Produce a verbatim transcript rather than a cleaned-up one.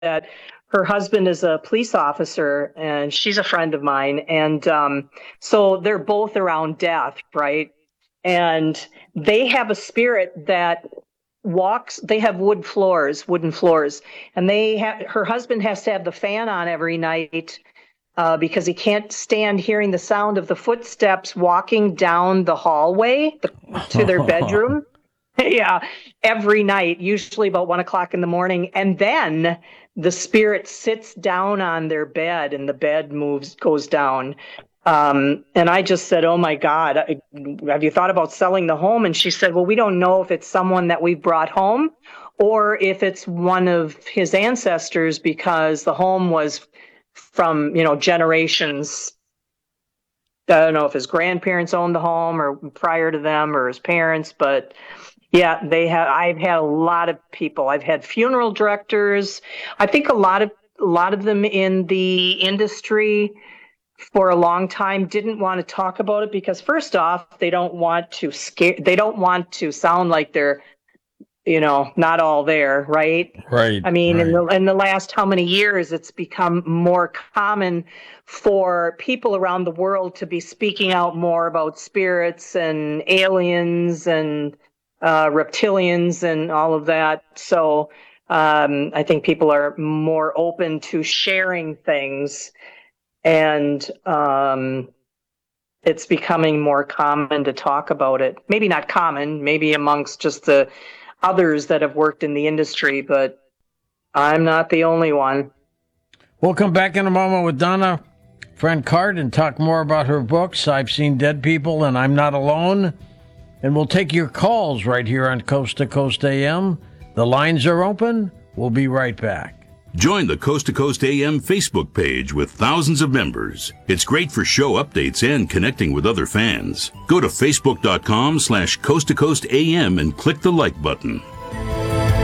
that her husband is a police officer and she's a friend of mine. And um, so they're both around death, right? And they have a spirit that walks, they have wood floors, wooden floors. And they have, her husband has to have the fan on every night uh, because he can't stand hearing the sound of the footsteps walking down the hallway to their bedroom. Yeah, every night, usually about one o'clock in the morning. And then the spirit sits down on their bed and the bed moves, goes down. Um, and I just said, oh my God, have you thought about selling the home? And she said, well, we don't know if it's someone that we've brought home or if it's one of his ancestors, because the home was from, you know, generations. I don't know if his grandparents owned the home or prior to them or his parents, but yeah, they have. I've had a lot of people. I've had funeral directors. I think a lot of a lot of them in the industry for a long time didn't want to talk about it because, first off, they don't want to scare. They don't want to sound like they're, you know, not all there, right? Right. I mean, right. in the in the last how many years, it's become more common for people around the world to be speaking out more about spirits and aliens and uh, reptilians and all of that. So um, I think people are more open to sharing things, and um, it's becoming more common to talk about it. Maybe not common, maybe amongst just the others that have worked in the industry, but I'm not the only one. We'll come back in a moment with Donna Francart and talk more about her books, I've Seen Dead People and I'm Not Alone. And we'll take your calls right here on Coast to Coast A M. The lines are open. We'll be right back. Join the Coast to Coast A M Facebook page with thousands of members. It's great for show updates and connecting with other fans. Go to facebook.com slash Coast to Coast AM and click the like button.